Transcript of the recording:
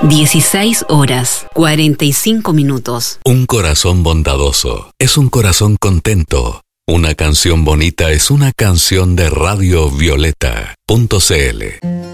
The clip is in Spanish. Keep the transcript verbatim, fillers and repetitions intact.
dieciséis horas, cuarenta y cinco minutos. Un corazón bondadoso es un corazón contento. Una canción bonita es una canción de Radio Violeta punto c l.